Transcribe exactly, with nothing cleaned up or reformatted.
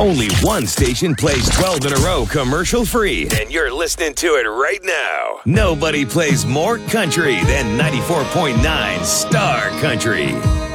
Only one station plays twelve in a row commercial-free, and you're listening to it right now. Nobody plays more country than ninety-four point nine Star Country.